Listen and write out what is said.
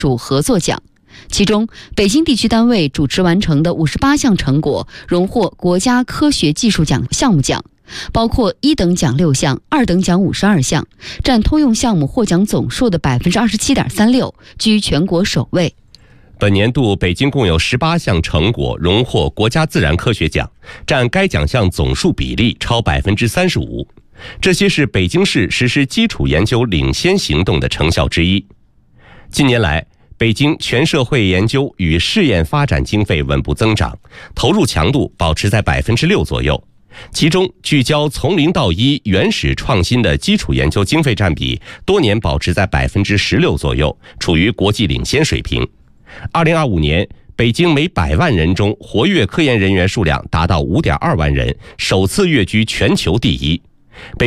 属合作奖。其中，北京地区单位主持完成的58项成果荣获国家科学技术奖项目奖，包括1等奖6项，2等奖52项，占通用项目获奖总数的27.36%，居全国首位。 本年度北京共有18项成果荣获国家自然科学奖，占该奖项总数比例超35%。这些是北京市实施基础研究领先行动的成效之一。近年来，北京全社会研究与试验发展经费稳步增长，投入强度保持在6%左右。其中，聚焦从零到一原始创新的基础研究经费占比多年保持在16%左右，处于国际领先水平。2025年，北京每100万人中活跃科研人员数量达到5.2万人，首次跃居全球第一。